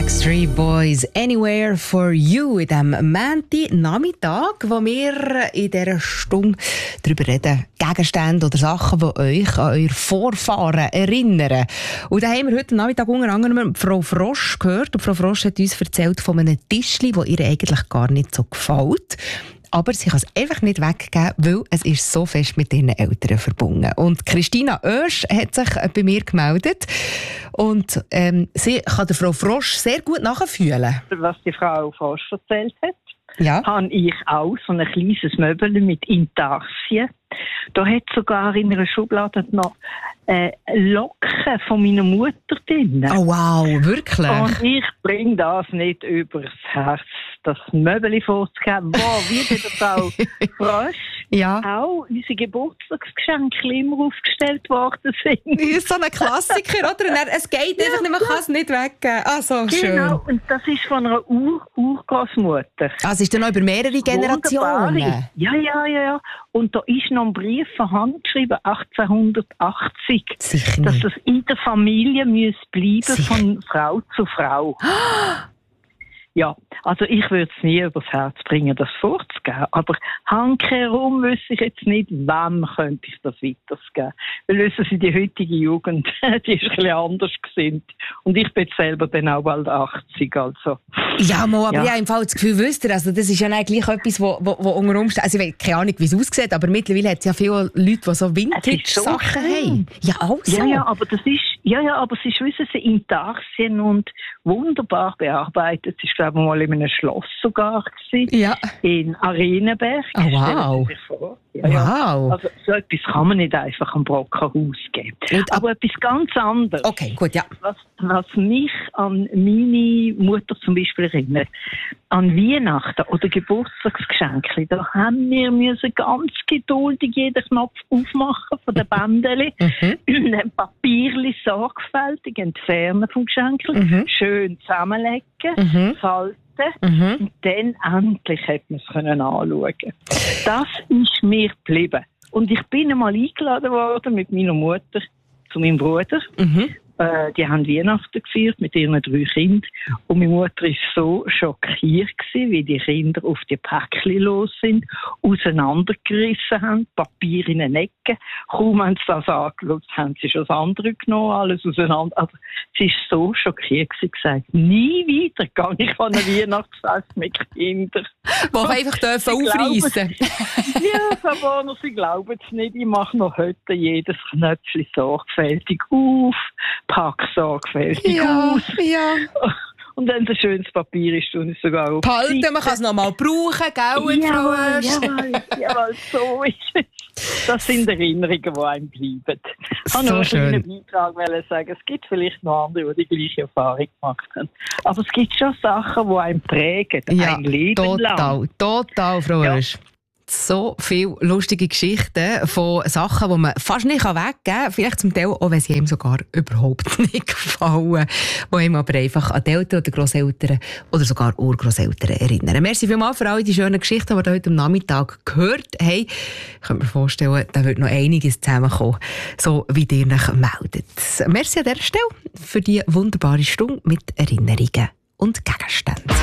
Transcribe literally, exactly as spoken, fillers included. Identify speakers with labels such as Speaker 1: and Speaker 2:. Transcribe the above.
Speaker 1: Backstreet Boys, Anywhere for You, in diesem Montag-Nachmittag, wo wir in dieser Stunde darüber reden, Gegenstände oder Sachen, die euch an eure Vorfahren erinnern. Und da haben wir heute Nachmittag unter anderem Frau Frosch gehört. Und Frau Frosch hat uns erzählt von einem Tischli, das ihr eigentlich gar nicht so gefällt. Aber sie kann es einfach nicht weggeben, weil es ist so fest mit ihren Eltern verbunden. Und Christina Oesch hat sich bei mir gemeldet. Und ähm, sie kann der Frau Frosch sehr gut nachfühlen.
Speaker 2: Was die Frau Frosch erzählt hat,
Speaker 1: ja.
Speaker 2: habe ich auch so ein kleines Möbel mit Intarsien. Da hat sogar in einer Schublade noch äh, Locken von meiner Mutter drin.
Speaker 1: Oh wow, wirklich?
Speaker 2: Und ich bringe das nicht übers Herz, das Möbel vorzugeben. Wow, wie bei der Frau Frosch
Speaker 1: ja.
Speaker 2: auch unsere Geburtstagsgeschenke immer aufgestellt worden sind.
Speaker 1: Das ist so ein Klassiker, oder? Es geht einfach nicht, man kann es nicht weggeben. Ah, so schön.
Speaker 2: Genau, und das ist von einer Ur-Urgroßmutter.
Speaker 1: Also es ist dann noch über mehrere Generationen?
Speaker 2: Wunderbare. Ja, ja, ja, ja. Und da ist noch ein Brief von Hand geschrieben, achtzehnhundertachtzig,
Speaker 1: Sicher
Speaker 2: dass
Speaker 1: nicht.
Speaker 2: das in der Familie muss bleiben,
Speaker 1: Sicher.
Speaker 2: von Frau zu Frau. Ja, also ich würde es nie übers Herz bringen, das vorzugeben. Aber handkehrum wüsste ich jetzt nicht, wem könnte ich das weitergeben. Weil wissen Sie, die heutige Jugend, die ist ein bisschen anders gesinnt. Und ich bin selber dann auch bald achtzig, also.
Speaker 1: Ja, mal, aber
Speaker 2: Ja.
Speaker 1: ich habe im Fall das Gefühl, wisst ihr, also das ist ja eigentlich etwas, wo, wo, wo unter Umständen, also ich weiß keine Ahnung, wie es aussieht, aber mittlerweile hat es ja viele Leute, die so Vintage-Sachen
Speaker 2: so
Speaker 1: haben. Ja, also.
Speaker 2: Ja, ja, aber das ist, ja, ja, aber es ist, wissen Sie, Intarsien und wunderbar bearbeitet. Es ist, glaube ich, mal in einem Schloss sogar gewesen,
Speaker 1: Ja.
Speaker 2: in Arenenberg.
Speaker 1: Oh, wow.
Speaker 2: Stellen Sie sich vor. Ja, ja.
Speaker 1: Wow.
Speaker 2: Also so etwas kann man nicht einfach am Brockenhaus geben.
Speaker 1: Und ab-
Speaker 2: Aber etwas ganz anderes.
Speaker 1: Okay, gut, ja.
Speaker 2: Was, was mich an meine Mutter zum Beispiel erinnert, an Weihnachten oder Geburtstagsgeschenke, da haben wir müssen ganz geduldig jeden Knopf aufmachen von den Bändeli,
Speaker 1: Mhm.
Speaker 2: ein Papierli sorgfältig entfernen vom Geschenk,
Speaker 1: Mhm.
Speaker 2: schön zusammenlegen,
Speaker 1: Mhm.
Speaker 2: falten.
Speaker 1: Mhm.
Speaker 2: Und dann endlich hat man es können anschauen. Das ist mir geblieben. Und ich bin einmal eingeladen worden mit meiner Mutter zu meinem Bruder.
Speaker 1: Mhm.
Speaker 2: Äh, die haben Weihnachten gefeiert mit ihren drei Kindern. Und meine Mutter war so schockiert gewesen, wie die Kinder auf die Päckchen los sind, auseinandergerissen haben, Papier in den Ecken. Kaum haben sie das angeschaut, haben sie schon das andere genommen, alles auseinander. Also, sie war so schockiert gewesen, gesagt, nie wieder gehe ich an ein Weihnachtsfest mit Kindern.
Speaker 1: Die einfach dürfen aufreissen.
Speaker 2: Ja, Frau Warner, Sie glauben es nicht. Ich mache noch heute jedes Knöpfchen sorgfältig auf, packe sorgfältig
Speaker 1: Ja,
Speaker 2: aus.
Speaker 1: ja.
Speaker 2: Und wenn es ein schönes Papier ist, tue ich es sogar auf.
Speaker 1: Behalten, man kann es noch mal brauchen, gell, Frau
Speaker 2: Ja,
Speaker 1: Oesch?
Speaker 2: jawohl, jawohl, so ist es. Das sind Erinnerungen, die einem bleiben. Ich
Speaker 1: So
Speaker 2: wollte noch einen
Speaker 1: schön.
Speaker 2: kleinen Beitrag sagen. Es gibt vielleicht noch andere, die die gleiche Erfahrung gemacht haben. Aber es gibt schon Sachen, die einen prägen,
Speaker 1: Ja,
Speaker 2: ein Leben
Speaker 1: total,
Speaker 2: lang.
Speaker 1: total, Frau
Speaker 2: Ja.
Speaker 1: Oesch. So viele lustige Geschichten von Sachen, die man fast nicht weggeben kann. Vielleicht zum Teil auch, wenn sie einem sogar überhaupt nicht gefallen. Die einem aber einfach an die Eltern oder Grosseltern oder sogar Urgrosseltern erinnern. Merci vielmals für all die schönen Geschichten, die wir heute am Nachmittag gehört haben. Ich könnte mir vorstellen, da wird noch einiges zusammenkommen, so wie ihr euch meldet. Merci an dieser Stelle für die wunderbare Stunde mit Erinnerungen und Gegenständen.